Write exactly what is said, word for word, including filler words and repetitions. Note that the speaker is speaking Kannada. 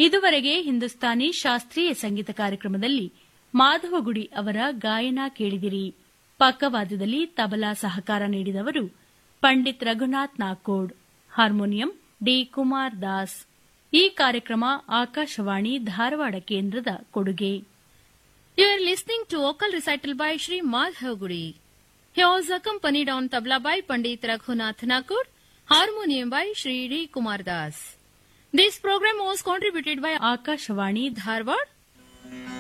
ಇದುವರೆಗೆ ಹಿಂದೂಸ್ತಾನಿ ಶಾಸ್ತ್ರೀಯ ಸಂಗೀತ ಕಾರ್ಯಕ್ರಮದಲ್ಲಿ ಮಾಧವಗುಡಿ ಅವರ ಗಾಯನ ಕೇಳಿದಿರಿ. ಪಕ್ಕವಾದ್ಯದಲ್ಲಿ ತಬಲಾ ಸಹಕಾರ ನೀಡಿದವರು ಪಂಡಿತ್ ರಘುನಾಥ್ ನಾಕೋಡ್, ಹಾರ್ಮೋನಿಯಂ ಡಿ ಕುಮಾರ್ ದಾಸ್. ಈ ಕಾರ್ಯಕ್ರಮ ಆಕಾಶವಾಣಿ ಧಾರವಾಡ ಕೇಂದ್ರದ ಕೊಡುಗೆ. You are listening to vocal recital by Shri Madhav Gudi. He was accompanied on tabla by Pandit Raghunath Nakur, harmonium by Shri D. Kumar Das. This program was contributed by Akashvani Dharwad.